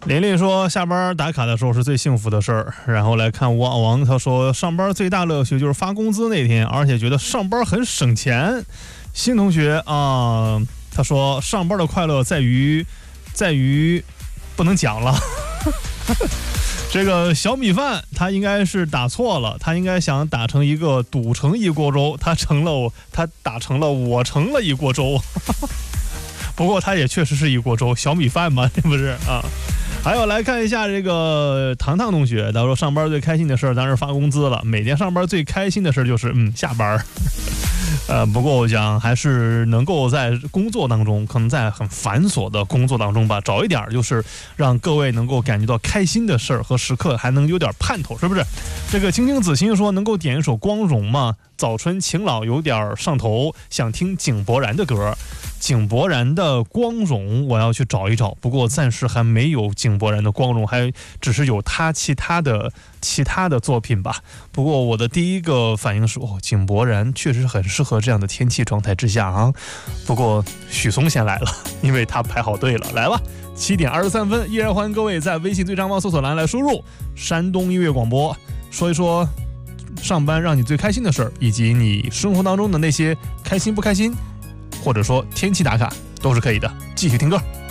琳琳说下班打卡的时候是最幸福的事儿。然后来看王王，他说上班最大乐趣就是发工资那天，而且觉得上班很省钱。新同学啊，他说上班的快乐在于不能讲了。这个小米饭他应该是打错了，他应该想打成一个赌成一锅粥，他打成了我成了一锅粥。不过他也确实是一锅粥，小米饭嘛，是不是啊？还有来看一下这个糖糖同学，他说上班最开心的事当然是发工资了，每天上班最开心的事就是下班。不过我想还是能够在工作当中，可能在很繁琐的工作当中吧，找一点就是让各位能够感觉到开心的事儿和时刻，还能有点盼头，是不是？这个青青子欣说能够点一首《光荣》吗？早春晴朗有点上头，想听井柏然的歌。井柏然的《光荣》我要去找一找，不过暂时还没有井柏然的《光荣》，还只是有他其他的作品吧。不过我的第一个反应是，井柏然确实很适合这样的天气状态之下啊。不过许嵩先来了，因为他排好队了。来吧，7点23分，依然欢迎各位在微信最上方搜索栏来输入山东音乐广播，说一说上班让你最开心的事儿，以及你生活当中的那些开心不开心，或者说天气打卡都是可以的。继续听歌。